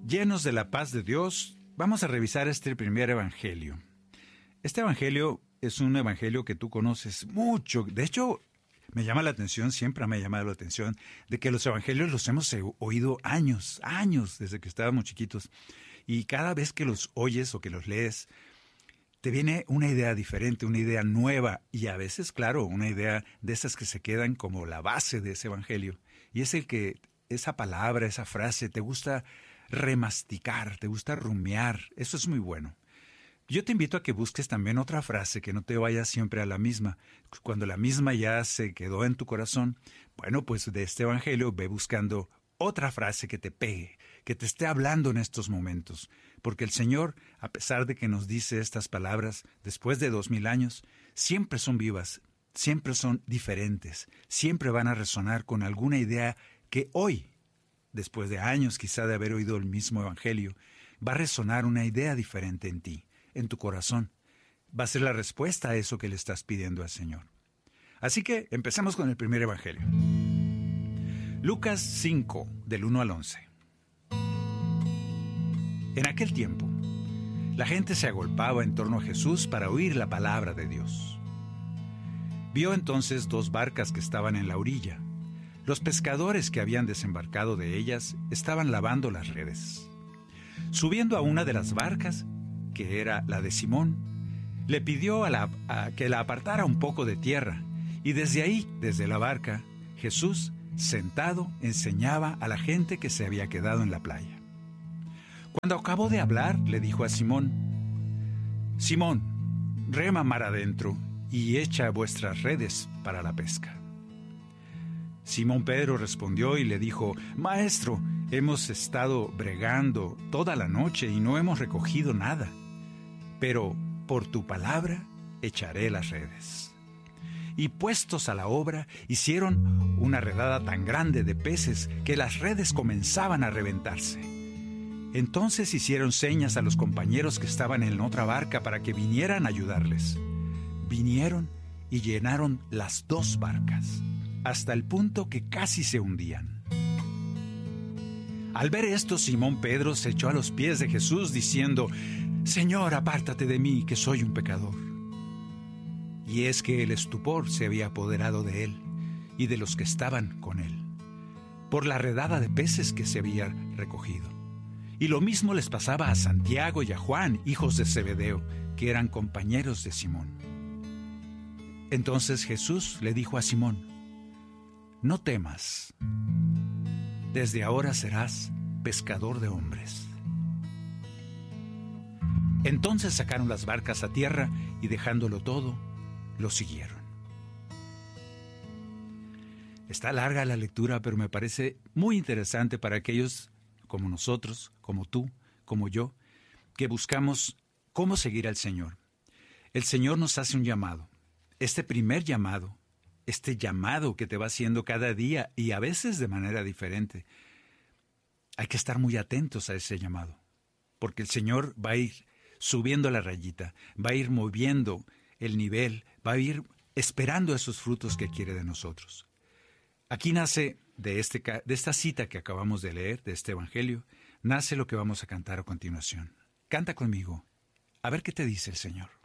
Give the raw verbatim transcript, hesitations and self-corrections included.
Llenos de la paz de Dios, vamos a revisar este primer evangelio. Este evangelio es un evangelio que tú conoces mucho. De hecho, me llama la atención, siempre me ha llamado la atención, de que los evangelios los hemos oído años, años, desde que estábamos chiquitos. Y cada vez que los oyes o que los lees, te viene una idea diferente, una idea nueva. Y a veces, claro, una idea de esas que se quedan como la base de ese evangelio. Y es el que esa palabra, esa frase, te gusta remasticar, te gusta rumiar. Eso es muy bueno. Yo te invito a que busques también otra frase, que no te vayas siempre a la misma. Cuando la misma ya se quedó en tu corazón, bueno, pues de este evangelio ve buscando otra frase que te pegue, que te esté hablando en estos momentos. Porque el Señor, a pesar de que nos dice estas palabras después de dos mil años, siempre son vivas, siempre son diferentes, siempre van a resonar con alguna idea que hoy, después de años quizá de haber oído el mismo evangelio, va a resonar una idea diferente en ti, en tu corazón. Va a ser la respuesta a eso que le estás pidiendo al Señor. Así que empecemos con el primer evangelio. Lucas cinco, del uno al once. En aquel tiempo, la gente se agolpaba en torno a Jesús para oír la palabra de Dios. Vio entonces dos barcas que estaban en la orilla. Los pescadores que habían desembarcado de ellas estaban lavando las redes. Subiendo a una de las barcas, que era la de Simón, le pidió a la, a que la apartara un poco de tierra, y desde ahí, desde la barca, Jesús, sentado, enseñaba a la gente que se había quedado en la playa. Cuando acabó de hablar, le dijo a Simón: Simón, rema mar adentro y echa vuestras redes para la pesca. Simón Pedro respondió y le dijo: Maestro, hemos estado bregando toda la noche y no hemos recogido nada, pero por tu palabra echaré las redes. Y puestos a la obra, hicieron una redada tan grande de peces que las redes comenzaban a reventarse. Entonces hicieron señas a los compañeros que estaban en otra barca para que vinieran a ayudarles. Vinieron y llenaron las dos barcas, hasta el punto que casi se hundían. Al ver esto, Simón Pedro se echó a los pies de Jesús diciendo: Señor, apártate de mí, que soy un pecador. Y es que el estupor se había apoderado de él y de los que estaban con él, por la redada de peces que se había recogido. Y lo mismo les pasaba a Santiago y a Juan, hijos de Zebedeo, que eran compañeros de Simón. Entonces Jesús le dijo a Simón: No temas, desde ahora serás pescador de hombres. Entonces sacaron las barcas a tierra y dejándolo todo, lo siguieron. Está larga la lectura, pero me parece muy interesante para aquellos como nosotros, como tú, como yo, que buscamos cómo seguir al Señor. El Señor nos hace un llamado. Este primer llamado, este llamado que te va haciendo cada día y a veces de manera diferente, hay que estar muy atentos a ese llamado, porque el Señor va a ir subiendo la rayita, va a ir moviendo el nivel, va a ir esperando esos frutos que quiere de nosotros. Aquí nace, de, este, de esta cita que acabamos de leer, de este evangelio, nace lo que vamos a cantar a continuación. Canta conmigo, a ver qué te dice el Señor.